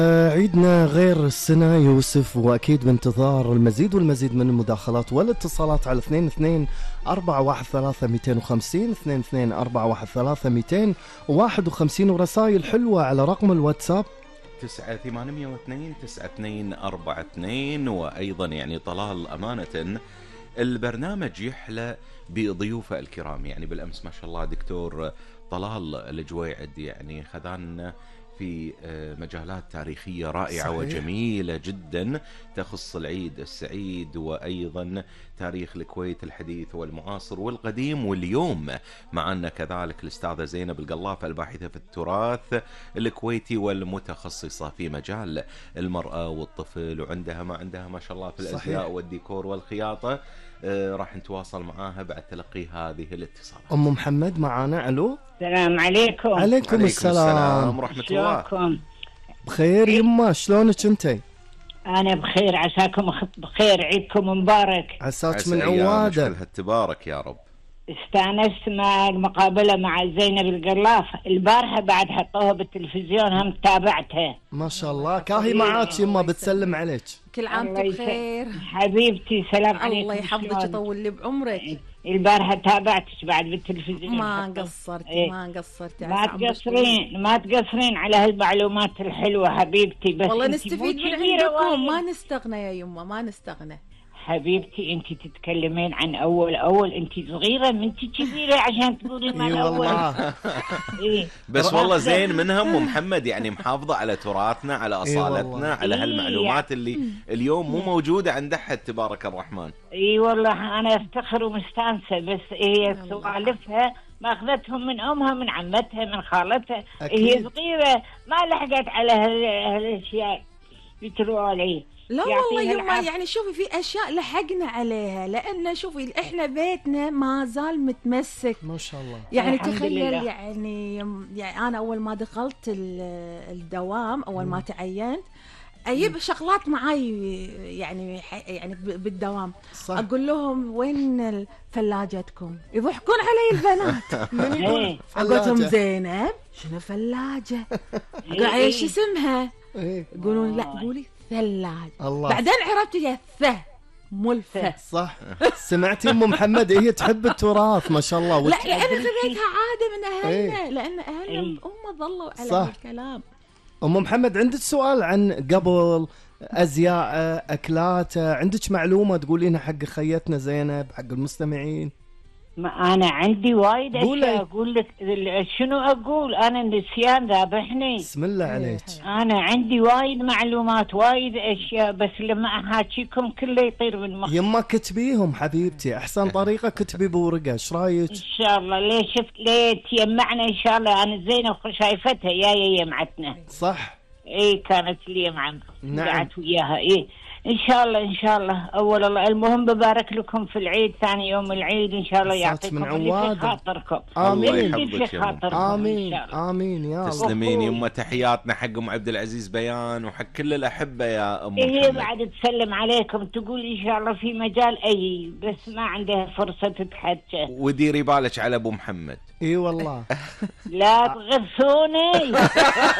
عيدنا غير السنة يوسف، وأكيد بانتظار المزيد والمزيد من المداخلات والاتصالات على 22-413-250 22-413-251 ورسائل حلوة على رقم الواتساب 9802-9242. وأيضا يعني طلال أمانة البرنامج يحلى بضيوفه الكرام، يعني بالأمس ما شاء الله دكتور طلال الجويعد يعني خذانا في مجالات تاريخية رائعة صحيح. وجميلة جدا تخص العيد السعيد، وأيضا تاريخ الكويت الحديث والمعاصر والقديم واليوم. معنا كذلك الأستاذة زينب القلاف الباحثة في التراث الكويتي والمتخصصة في مجال المرأة والطفل، وعندها ما شاء الله في الأزياء صحيح. والديكور والخياطة. راح نتواصل معاها بعد تلقي هذه الاتصالات. أم محمد معانا. ألو، السلام عليكم. عليكم السلام ورحمة الله. بخير يما، شلونك انتي؟ أنا بخير، عساكم بخير، عيدكم مبارك. عساك من عوادة. تبارك يا رب. استانست مع المقابلة مع زينب القلاف البارحة، بعد حطوها بالتلفزيون هم تابعتها. ما شاء الله، كاهي معاك يما بتسلم عليك. كل عام بخير حبيبتي. سلام عليكم. الله يحفظك ويطول لي بعمرك. البارحة تابعتك بعد بالتلفزيون. ما قصرتي ما تقصرين على هالمعلومات الحلوة حبيبتي. بس والله نستفيد من عندكم، ما نستغنى يا يما، ما نستغنى حبيبتي. انت تتكلمين عن اول انت صغيره من انت كبيره عشان تقولي ما الاول. إيه. بس والله زين منها ام محمد، يعني محافظه على تراثنا، على اصالتنا، على هالمعلومات اللي اليوم مو موجوده عند احد تبارك الرحمن. اي والله انا افتخر ومستانسه، بس هي سوالفها ما اخذتهم من امها، من عمتها، من خالتها. هي صغيره ما لحقت على هالاشياء يتروا عليه. لا والله يما، يعني شوفي في اشياء لحقنا عليها، لان شوفي احنا بيتنا ما زال متمسك ما شاء الله. يعني تخيل يعني انا اول ما دخلت الدوام، اول ما تعينت اجيب شغلات معي يعني بالدوام صح. اقول لهم وين ثلاجتكم؟ يضحكون علي البنات. من يقول؟ اقول لهم زينب شنو ثلاجه؟ اقول ايش اسمها؟ يقولون لا قولي ثلاجة. بعدين عرفت هي مو الفه. صح. سمعتي ام محمد هي تحب التراث ما شاء الله. لا لان خذيتها عاده من اهلنا. لان اهلنا هم ظلوا على الكلام. ام محمد عندك سؤال عن قبل ازياء اكلات، عندك معلومه تقولينها حق خيتنا زينب، حق المستمعين؟ ما أنا عندي وايد أشياء أقول لك. شنو أقول؟ أنا النسيان ذابحني. بسم الله عليك. أنا عندي وايد معلومات، وايد أشياء، بس لما أحاكيكم كله يطير من مخي. يما كتبيهم حبيبتي، أحسن طريقة كتبي بورقة. إيش رايك؟ إن شاء الله. ليه تيمعنا إن شاء الله. أنا زينب شايفتها يا يمعتنا. صح. إيه كانت لي مع نعم. قعدت وياها. إيه إن شاء الله إن شاء الله. أول الله المهم ببارك لكم في العيد، ثاني يوم العيد إن شاء الله يعطيكم اللي في خاطركم. آمين. آمين آمين يا الله. تسلمين يما. تحياتنا حق أم عبد العزيز بيان وحق كل الأحبة يا أم هي محمد. بعد تسلم عليكم، تقول إن شاء الله في مجال بس ما عندها فرصة تتحكى. وديري بالك على أبو محمد. إي والله. لا تغثوني.